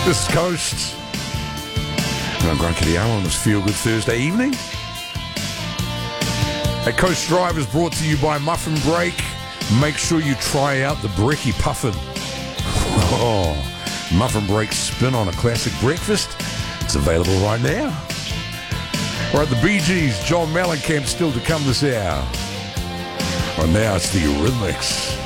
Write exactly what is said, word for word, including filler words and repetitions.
This is Coast. And I'm Grant Kadiala on this Feel Good Thursday evening. Hey, Coast Drive is brought to you by Muffin Break. Make sure you try out the Brekkie Puffin. Oh, Muffin Break spin on a classic breakfast. It's available right now. All right, the Bee Gees, John Mellencamp still to come this hour. Well, now it's the Eurythmics.